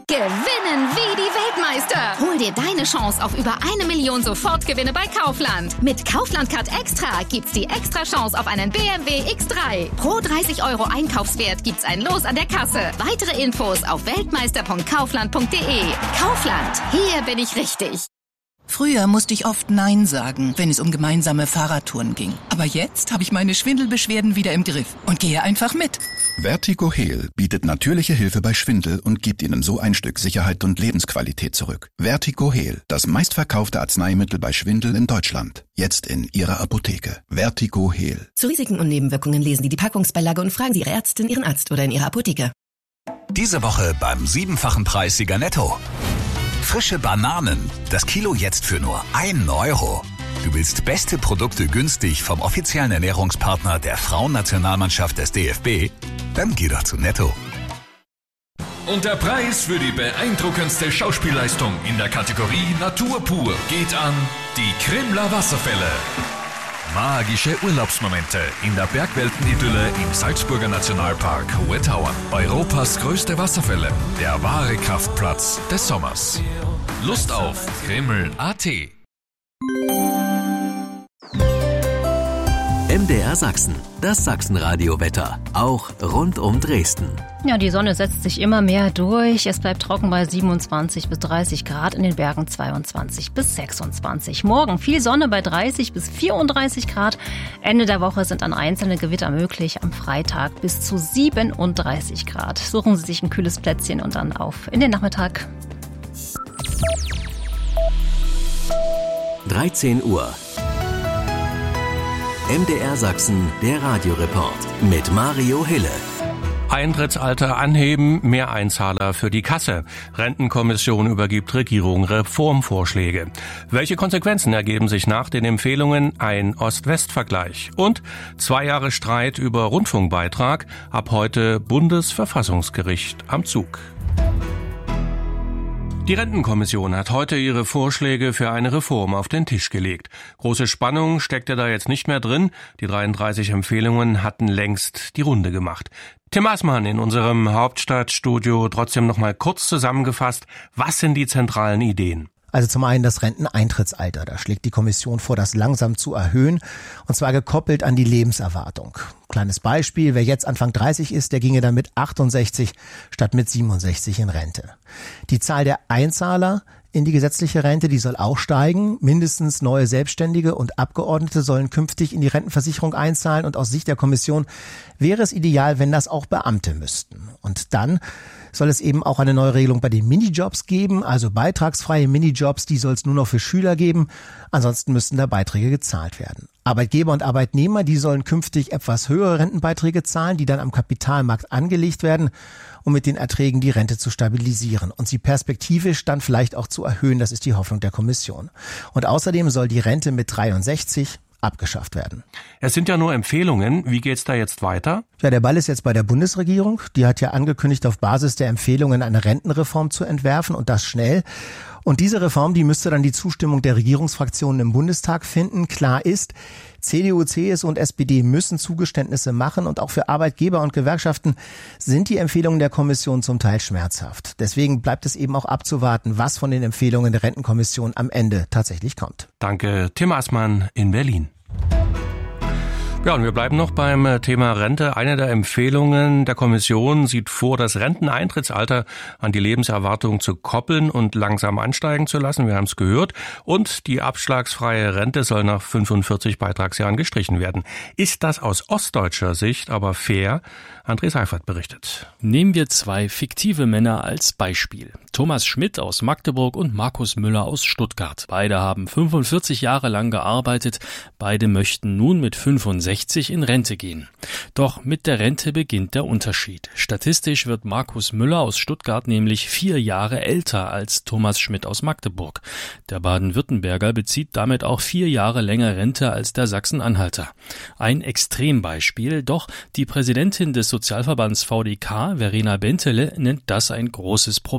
Gewinnen wie die Weltmeister. Hol dir deine Chance auf über 1 Million Sofortgewinne bei Kaufland. Mit Kaufland Card Extra gibt's die extra Chance auf einen BMW X3. Pro 30 € Einkaufswert gibt's ein Los an der Kasse. Weitere Infos auf weltmeister.kaufland.de. Kaufland, hier bin ich richtig. Früher musste ich oft Nein sagen, wenn es um gemeinsame Fahrradtouren ging. Aber jetzt habe ich meine Schwindelbeschwerden wieder im Griff und gehe einfach mit. Vertigo Heal bietet natürliche Hilfe bei Schwindel und gibt Ihnen so ein Stück Sicherheit und Lebensqualität zurück. Vertigo Heal, das meistverkaufte Arzneimittel bei Schwindel in Deutschland. Jetzt in Ihrer Apotheke. Vertigo Heal. Zu Risiken und Nebenwirkungen lesen Sie die Packungsbeilage und fragen Sie Ihre Ärztin, Ihren Arzt oder in Ihrer Apotheke. Diese Woche beim 7-fachen Preissieger Netto. Frische Bananen. Das Kilo jetzt für nur 1 €. Du willst beste Produkte günstig vom offiziellen Ernährungspartner der Frauennationalmannschaft des DFB? Dann geh doch zu Netto. Und der Preis für die beeindruckendste Schauspielleistung in der Kategorie Natur pur geht an die Krimler Wasserfälle. Magische Urlaubsmomente in der Bergweltenidylle im Salzburger Nationalpark Hohe Tauern. Europas größte Wasserfälle, der wahre Kraftplatz des Sommers. Lust auf Krimml.at. MDR Sachsen, das Sachsenradio-Wetter, auch rund um Dresden. Ja, die Sonne setzt sich immer mehr durch. Es bleibt trocken bei 27 bis 30 Grad, in den Bergen 22 bis 26. Morgen viel Sonne bei 30 bis 34 Grad. Ende der Woche sind dann einzelne Gewitter möglich. Am Freitag bis zu 37 Grad. Suchen Sie sich ein kühles Plätzchen und dann auf in den Nachmittag. 13 Uhr. MDR Sachsen, der Radioreport mit Mario Hille. Eintrittsalter anheben, mehr Einzahler für die Kasse. Rentenkommission übergibt Regierung Reformvorschläge. Welche Konsequenzen ergeben sich nach den Empfehlungen? Ein Ost-West-Vergleich. Und 2 Jahre Streit über Rundfunkbeitrag. Ab heute Bundesverfassungsgericht am Zug. Die Rentenkommission hat heute ihre Vorschläge für eine Reform auf den Tisch gelegt. Große Spannung steckte da jetzt nicht mehr drin. Die 33 Empfehlungen hatten längst die Runde gemacht. Tim Aßmann in unserem Hauptstadtstudio trotzdem noch mal kurz zusammengefasst. Was sind die zentralen Ideen? Also zum einen das Renteneintrittsalter. Da schlägt die Kommission vor, das langsam zu erhöhen, und zwar gekoppelt an die Lebenserwartung. Kleines Beispiel, wer jetzt Anfang 30 ist, der ginge dann mit 68 statt mit 67 in Rente. Die Zahl der Einzahler in die gesetzliche Rente, die soll auch steigen. Mindestens neue Selbstständige und Abgeordnete sollen künftig in die Rentenversicherung einzahlen, und aus Sicht der Kommission wäre es ideal, wenn das auch Beamte müssten. Und dann soll es eben auch eine neue Regelung bei den Minijobs geben, also beitragsfreie Minijobs, die soll es nur noch für Schüler geben. Ansonsten müssten da Beiträge gezahlt werden. Arbeitgeber und Arbeitnehmer, die sollen künftig etwas höhere Rentenbeiträge zahlen, die dann am Kapitalmarkt angelegt werden, um mit den Erträgen die Rente zu stabilisieren und sie perspektivisch dann vielleicht auch zu erhöhen. Das ist die Hoffnung der Kommission. Und außerdem soll die Rente mit 63 abgeschafft werden. Es sind ja nur Empfehlungen. Wie geht's da jetzt weiter? Ja, der Ball ist jetzt bei der Bundesregierung. Die hat ja angekündigt, auf Basis der Empfehlungen eine Rentenreform zu entwerfen, und das schnell. Und diese Reform, die müsste dann die Zustimmung der Regierungsfraktionen im Bundestag finden. Klar ist, CDU, CSU und SPD müssen Zugeständnisse machen, und auch für Arbeitgeber und Gewerkschaften sind die Empfehlungen der Kommission zum Teil schmerzhaft. Deswegen bleibt es eben auch abzuwarten, was von den Empfehlungen der Rentenkommission am Ende tatsächlich kommt. Danke, Tim Aßmann in Berlin. Ja, und wir bleiben noch beim Thema Rente. Eine der Empfehlungen der Kommission sieht vor, das Renteneintrittsalter an die Lebenserwartung zu koppeln und langsam ansteigen zu lassen. Wir haben es gehört. Und die abschlagsfreie Rente soll nach 45 Beitragsjahren gestrichen werden. Ist das aus ostdeutscher Sicht aber fair? André Seifert berichtet. Nehmen wir 2 fiktive Männer als Beispiel. Thomas Schmidt aus Magdeburg und Markus Müller aus Stuttgart. Beide haben 45 Jahre lang gearbeitet. Beide möchten nun mit 65 in Rente gehen. Doch mit der Rente beginnt der Unterschied. Statistisch wird Markus Müller aus Stuttgart nämlich 4 Jahre älter als Thomas Schmidt aus Magdeburg. Der Baden-Württemberger bezieht damit auch 4 Jahre länger Rente als der Sachsen-Anhalter. Ein Extrembeispiel, doch die Präsidentin des Sozialverbands VDK, Verena Bentele, nennt das ein großes Problem. Bei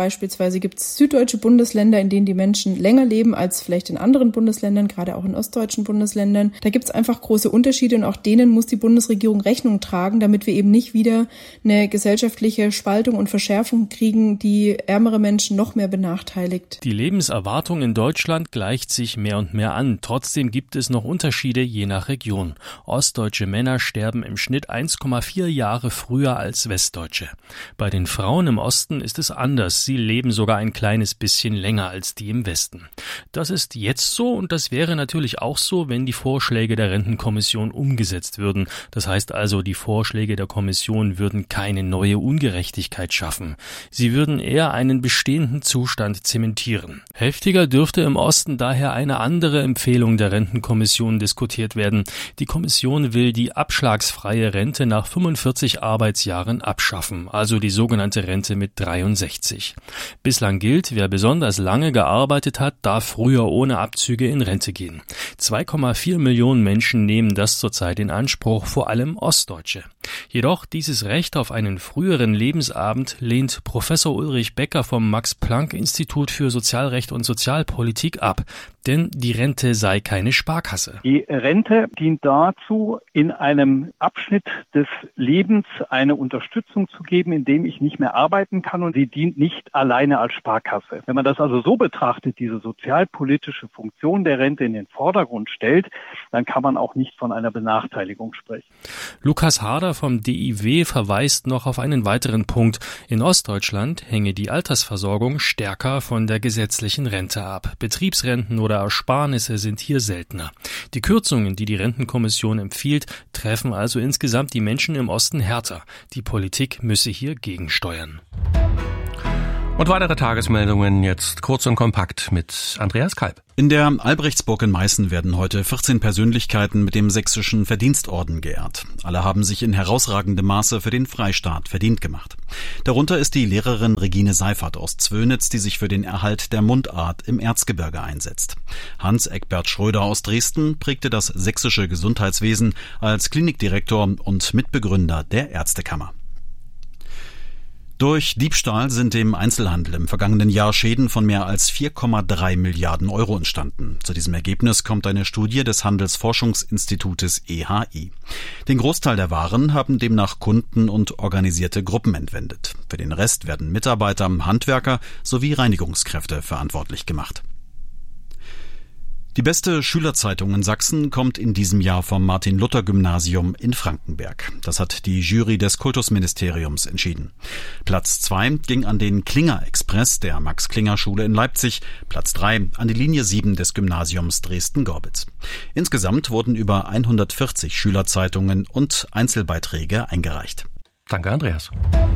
Beispielsweise gibt es süddeutsche Bundesländer, in denen die Menschen länger leben als vielleicht in anderen Bundesländern, gerade auch in ostdeutschen Bundesländern. Da gibt es einfach große Unterschiede und auch denen muss die Bundesregierung Rechnung tragen, damit wir eben nicht wieder eine gesellschaftliche Spaltung und Verschärfung kriegen, die ärmere Menschen noch mehr benachteiligt. Die Lebenserwartung in Deutschland gleicht sich mehr und mehr an. Trotzdem gibt es noch Unterschiede je nach Region. Ostdeutsche Männer sterben im Schnitt 1,4 Jahre früher als Westdeutsche. Bei den Frauen im Osten ist es anders. Sie leben sogar ein kleines bisschen länger als die im Westen. Das ist jetzt so und das wäre natürlich auch so, wenn die Vorschläge der Rentenkommission umgesetzt würden. Das heißt also, die Vorschläge der Kommission würden keine neue Ungerechtigkeit schaffen. Sie würden eher einen bestehenden Zustand zementieren. Heftiger dürfte im Osten daher eine andere Empfehlung der Rentenkommission diskutiert werden. Die Kommission will die abschlagsfreie Rente nach 45 Arbeitsjahren abschaffen, also die sogenannte Rente mit 63. Bislang gilt, wer besonders lange gearbeitet hat, darf früher ohne Abzüge in Rente gehen. 2,4 Millionen Menschen nehmen das zurzeit in Anspruch, vor allem Ostdeutsche. Jedoch dieses Recht auf einen früheren Lebensabend lehnt Professor Ulrich Becker vom Max-Planck-Institut für Sozialrecht und Sozialpolitik ab. Denn die Rente sei keine Sparkasse. Die Rente dient dazu, in einem Abschnitt des Lebens eine Unterstützung zu geben, in dem ich nicht mehr arbeiten kann, und sie dient nicht alleine als Sparkasse. Wenn man das also so betrachtet, diese sozialpolitische Funktion der Rente in den Vordergrund stellt, dann kann man auch nicht von einer Benachteiligung sprechen. Lukas Harder vom DIW verweist noch auf einen weiteren Punkt. In Ostdeutschland hänge die Altersversorgung stärker von der gesetzlichen Rente ab. Betriebsrenten oder Ersparnisse sind hier seltener. Die Kürzungen, die die Rentenkommission empfiehlt, treffen also insgesamt die Menschen im Osten härter. Die Politik müsse hier gegensteuern. Und weitere Tagesmeldungen jetzt kurz und kompakt mit Andreas Kalb. In der Albrechtsburg in Meißen werden heute 14 Persönlichkeiten mit dem Sächsischen Verdienstorden geehrt. Alle haben sich in herausragendem Maße für den Freistaat verdient gemacht. Darunter ist die Lehrerin Regine Seifert aus Zwönitz, die sich für den Erhalt der Mundart im Erzgebirge einsetzt. Hans Eckbert Schröder aus Dresden prägte das sächsische Gesundheitswesen als Klinikdirektor und Mitbegründer der Ärztekammer. Durch Diebstahl sind im Einzelhandel im vergangenen Jahr Schäden von mehr als 4,3 Milliarden Euro entstanden. Zu diesem Ergebnis kommt eine Studie des Handelsforschungsinstitutes EHI. Den Großteil der Waren haben demnach Kunden und organisierte Gruppen entwendet. Für den Rest werden Mitarbeiter, Handwerker sowie Reinigungskräfte verantwortlich gemacht. Die beste Schülerzeitung in Sachsen kommt in diesem Jahr vom Martin-Luther-Gymnasium in Frankenberg. Das hat die Jury des Kultusministeriums entschieden. Platz 2 ging an den Klinger-Express der Max-Klinger-Schule in Leipzig, Platz 3 an die Linie 7 des Gymnasiums Dresden-Gorbitz. Insgesamt wurden über 140 Schülerzeitungen und Einzelbeiträge eingereicht. Danke, Andreas.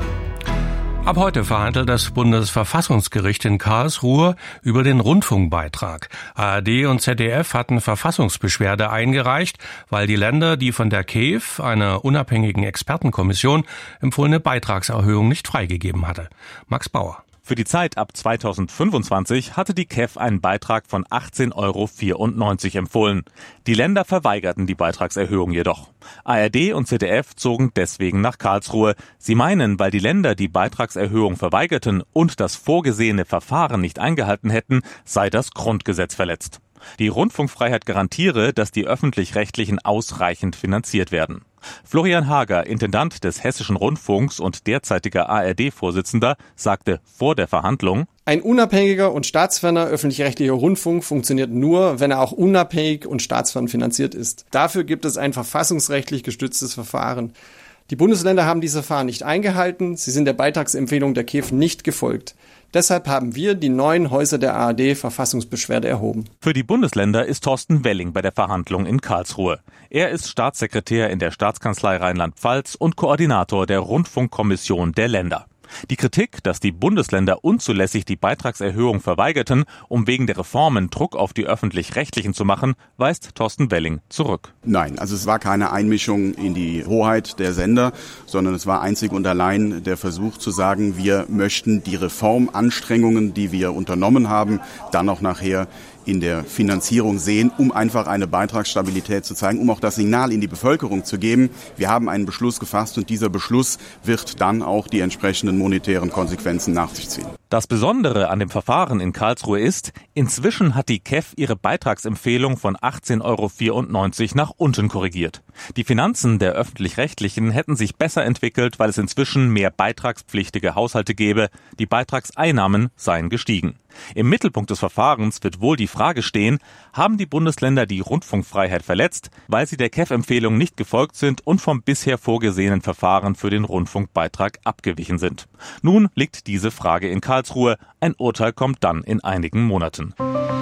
Ab heute verhandelt das Bundesverfassungsgericht in Karlsruhe über den Rundfunkbeitrag. ARD und ZDF hatten Verfassungsbeschwerde eingereicht, weil die Länder die von der KEF, einer unabhängigen Expertenkommission, empfohlene Beitragserhöhung nicht freigegeben hatte. Max Bauer. Für die Zeit ab 2025 hatte die KEF einen Beitrag von 18,94 € empfohlen. Die Länder verweigerten die Beitragserhöhung jedoch. ARD und ZDF zogen deswegen nach Karlsruhe. Sie meinen, weil die Länder die Beitragserhöhung verweigerten und das vorgesehene Verfahren nicht eingehalten hätten, sei das Grundgesetz verletzt. Die Rundfunkfreiheit garantiere, dass die Öffentlich-Rechtlichen ausreichend finanziert werden. Florian Hager, Intendant des Hessischen Rundfunks und derzeitiger ARD-Vorsitzender, sagte vor der Verhandlung: Ein unabhängiger und staatsferner öffentlich-rechtlicher Rundfunk funktioniert nur, wenn er auch unabhängig und staatsfern finanziert ist. Dafür gibt es ein verfassungsrechtlich gestütztes Verfahren. Die Bundesländer haben dieses Verfahren nicht eingehalten, sie sind der Beitragsempfehlung der KEF nicht gefolgt. Deshalb haben wir die 9 Häuser der ARD Verfassungsbeschwerde erhoben. Für die Bundesländer ist Thorsten Welling bei der Verhandlung in Karlsruhe. Er ist Staatssekretär in der Staatskanzlei Rheinland-Pfalz und Koordinator der Rundfunkkommission der Länder. Die Kritik, dass die Bundesländer unzulässig die Beitragserhöhung verweigerten, um wegen der Reformen Druck auf die Öffentlich-Rechtlichen zu machen, weist Thorsten Welling zurück. Nein, also es war keine Einmischung in die Hoheit der Sender, sondern es war einzig und allein der Versuch zu sagen, wir möchten die Reformanstrengungen, die wir unternommen haben, dann auch nachher in der Finanzierung sehen, um einfach eine Beitragsstabilität zu zeigen, um auch das Signal in die Bevölkerung zu geben. Wir haben einen Beschluss gefasst und dieser Beschluss wird dann auch die entsprechenden monetären Konsequenzen nach sich ziehen. Das Besondere an dem Verfahren in Karlsruhe ist, inzwischen hat die KEF ihre Beitragsempfehlung von 18,94 € nach unten korrigiert. Die Finanzen der Öffentlich-Rechtlichen hätten sich besser entwickelt, weil es inzwischen mehr beitragspflichtige Haushalte gäbe. Die Beitragseinnahmen seien gestiegen. Im Mittelpunkt des Verfahrens wird wohl die Frage stehen, haben die Bundesländer die Rundfunkfreiheit verletzt, weil sie der KEF-Empfehlung nicht gefolgt sind und vom bisher vorgesehenen Verfahren für den Rundfunkbeitrag abgewichen sind. Nun liegt diese Frage in Karlsruhe. Ein Urteil kommt dann in einigen Monaten.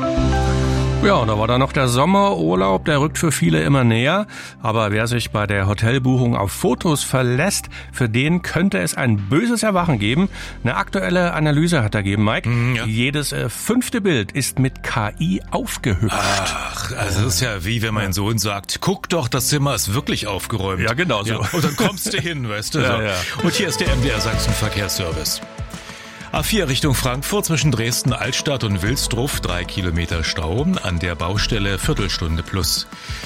Ja, und da war dann noch der Sommerurlaub, der rückt für viele immer näher. Aber wer sich bei der Hotelbuchung auf Fotos verlässt, für den könnte es ein böses Erwachen geben. Eine aktuelle Analyse hat ergeben, Mike. Ja. Jedes 5. Bild ist mit KI aufgehübscht. Ach, also das ist ja wie wenn mein Sohn sagt, guck doch, das Zimmer ist wirklich aufgeräumt. Ja, genau so. Ja, und dann kommst du hin, weißt du. Ja, so. ja. Und hier ist der MDR Sachsen Verkehrsservice. A4 Richtung Frankfurt zwischen Dresden Altstadt und Wilsdruff 3 Kilometer Stau, an der Baustelle Viertelstunde plus.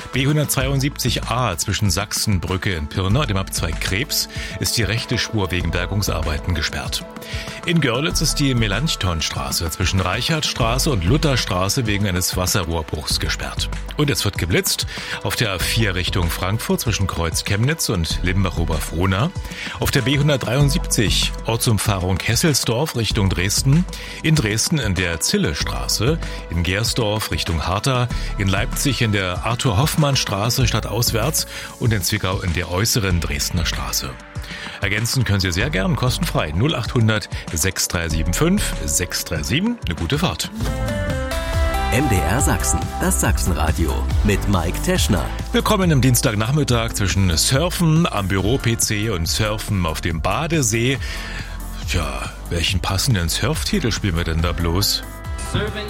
B172a zwischen Sachsenbrücke in Pirna und dem Abzweig Krebs ist die rechte Spur wegen Bergungsarbeiten gesperrt. In Görlitz ist die Melanchthonstraße zwischen Reichardtstraße und Lutherstraße wegen eines Wasserrohrbruchs gesperrt. Und es wird geblitzt auf der A4 Richtung Frankfurt zwischen Kreuz Chemnitz und Limbach-Oberfrohna, auf der B173 Ortsumfahrung Kesselsdorf Richtung Dresden, in Dresden in der Zillestraße, in Gersdorf Richtung Harta, in Leipzig in der Arthur-Hoffmann-Straße stadtauswärts und in Zwickau in der äußeren Dresdner Straße. Ergänzen können Sie sehr gern kostenfrei 0800 6375 637. Eine gute Fahrt. MDR Sachsen, das Sachsenradio mit Mike Teschner. Willkommen am Dienstagnachmittag zwischen Surfen am Büro-PC und Surfen auf dem Badesee. Tja, welchen passenden Surftitel spielen wir denn da bloß? Surfing